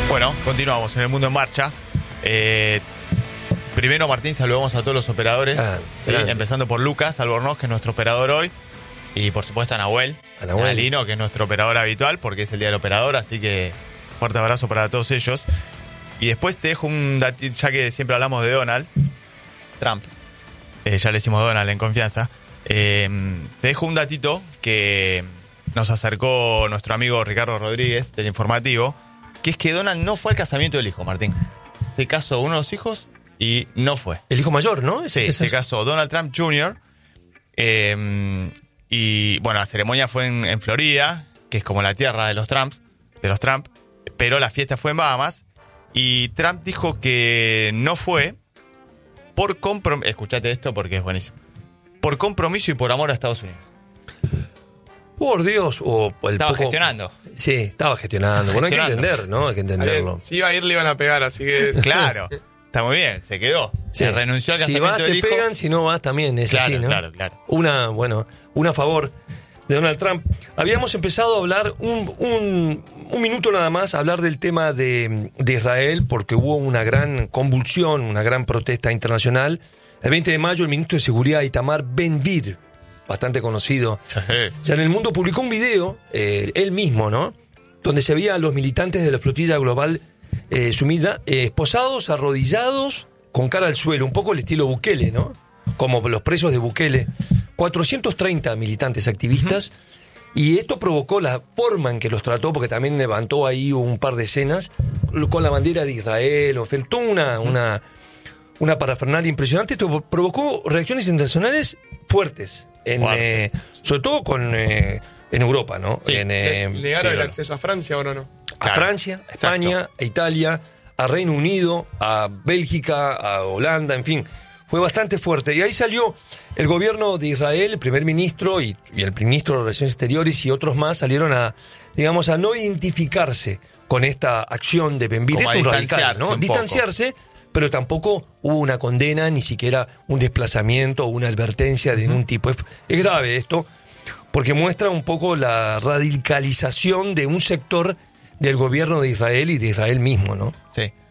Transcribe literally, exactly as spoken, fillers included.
Bueno, continuamos en El Mundo en Marcha. Eh, primero, Martín, saludamos a todos los operadores, Ah, ¿sí? Empezando por Lucas Albornoz, que es nuestro operador hoy, y por supuesto a Nahuel, A Nahuel. a Lino, que es nuestro operador habitual, porque es el día del operador, así que fuerte abrazo para todos ellos. Y después te dejo un datito, ya que siempre hablamos de Donald Trump, eh, ya le decimos Donald en confianza, eh, te dejo un datito que nos acercó nuestro amigo Ricardo Rodríguez del Informativo, que es que Donald no fue al casamiento del hijo, Martín. Se casó uno de los hijos y no fue. El hijo mayor, ¿no? Sí, ¿Es se eso? casó Donald Trump junior Eh, y bueno, la ceremonia fue en, en Florida, que es como la tierra de los Trumps, de los Trump, pero la fiesta fue en Bahamas. Y Trump dijo que no fue por compromiso. Escuchate esto porque es buenísimo. Por compromiso y por amor a Estados Unidos. Por Dios. O el Estaba poco... gestionando. Sí, estaba gestionando. Bueno, hay que Gestionando. entender, ¿no? Hay que entenderlo. Si iba a ir, le iban a pegar, así que... Claro, está muy bien, se quedó. Sí. Se renunció al Si casamiento vas, del te hijo. pegan, si no vas, también es Claro, así, ¿no? claro, claro. Una, bueno, una a favor de Donald Trump. Habíamos empezado a hablar un, un, un minuto nada más, a hablar del tema de, de Israel, porque hubo una gran convulsión, una gran protesta internacional. El veinte de mayo, el ministro de Seguridad, Itamar Ben-Gvir, bastante conocido, Sí. ya en El Mundo publicó un video, eh, él mismo, ¿no? Donde se veía a los militantes de la flotilla global eh, sumida, eh, esposados, arrodillados, con cara al suelo, un poco el estilo Bukele, ¿no? Como los presos de Bukele. cuatrocientos treinta militantes activistas, uh-huh. Y esto provocó la forma en que los trató, porque también levantó ahí un par de escenas, con la bandera de Israel, ofentó una, uh-huh. una, una parafernalia impresionante. Esto provocó reacciones internacionales fuertes. En, eh, sobre todo con eh, en Europa, ¿no? Sí. En, ¿Le, eh, ¿Le ganaron sí, el acceso a Francia o no? no? a Claro. Francia, a España, Exacto. a Italia, a Reino Unido, a Bélgica, a Holanda, en fin. Fue bastante fuerte. Y ahí salió el gobierno de Israel, el primer ministro y, y el ministro de Relaciones Exteriores y otros más salieron a, digamos, a no identificarse con esta acción de Ben-Gvir. Como Es a un radical, distanciarse ¿no? un Distanciarse. Pero tampoco hubo una condena, ni siquiera un desplazamiento o una advertencia de ningún tipo. Es, es grave esto, porque muestra un poco la radicalización de un sector del gobierno de Israel y de Israel mismo, ¿no? Sí.